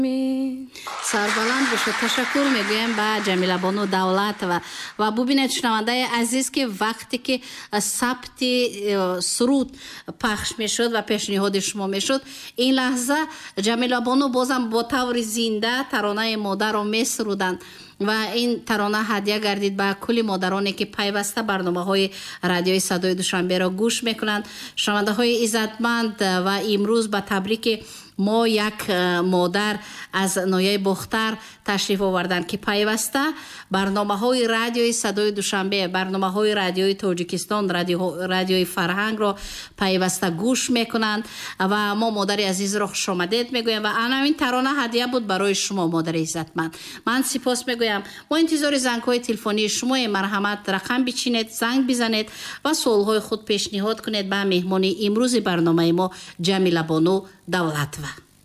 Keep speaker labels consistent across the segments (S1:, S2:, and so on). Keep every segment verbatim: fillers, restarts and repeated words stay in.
S1: سربلند باشد. تشکر میگویم به جمیله بانو دولتова و ببینید شنونده عزیز که وقتی که ثبت سرود پخش میشد و پیشنهاد شما میشد این لحظه جمیله بانو بازم با طور زنده ترانه مادر رو میسرودند و این ترانه هدیه گردید به کل مادرانی که پیوسته برنامه های رادیوی صدای دوشنبه را گوش میکنند. شنونده های عزتمند و امروز به تبریک ما یک مادر از نایه بختر تشریف آوردن که پیوسته برنامه های رادیوی صدای دوشنبه، برنامه های رادیوی تاجیکستان، رادیو رادیوی فرهنگ را پیوسته گوش میکنند و ما مادر عزیز را خوش آمدید میگویم و انا این ترانه هدیه بود برای شما مادر عزتمند. من سپاس میگویم. ما انتظار زنگ های تلفنی شما مرحمت رقم بچینید، زنگ بزنید و سوال های خود پیشنهاد کنید به مهمانی امروز برنامه ما جمیله بانو دولتова.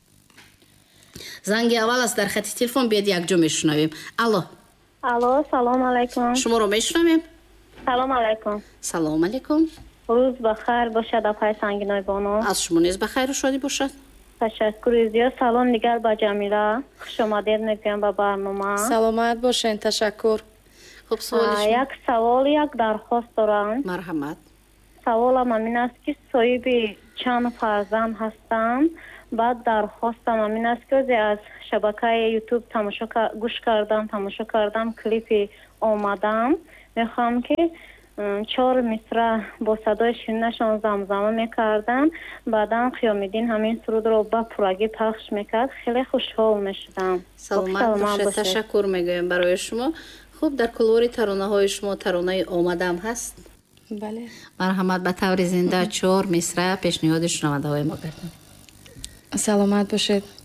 S1: زنگ اول است در خط تلفن بیاد یک جا میشنویم. الو.
S2: الو سلام علیکم.
S1: شما رو میشنویم.
S2: سلام علیکم.
S1: سلام علیکم.
S2: روز بخیر باشد آقای سنگینای بانو.
S1: از شما نیز بخیر و شادی باشد.
S2: تشکر زیاد. سلام دیگر با جمیله. خوش آمدید میگم به برنامه.
S3: سلامت باشین. تشکر.
S1: خب سوال شما.
S2: یک سوال یک درخواست دارم.
S1: مرحمت.
S2: سوالم این است که صاحب چند فرزند هستم. بعد درخواستم این است که از شبکه یوتیوب تماشا گوش کردم تماشا کردم کلیپی آمدم. میخوام که چهار مصرع با صدای شیرینشان زمزمه میکردن. بعدا قیامالدین همین سرود رو با پرگی پخش میکرد. خیلی خوشحال میشدم.
S1: سلامت باشید. تشکر میگویم برای شما. خوب در کلوری ترانه های شما ترانه آمدم هست؟
S3: بله.
S1: مرحمت به طور زنده چهار مصرع پیشنهاد شنونده های ما کردم.
S3: سلامت باشید.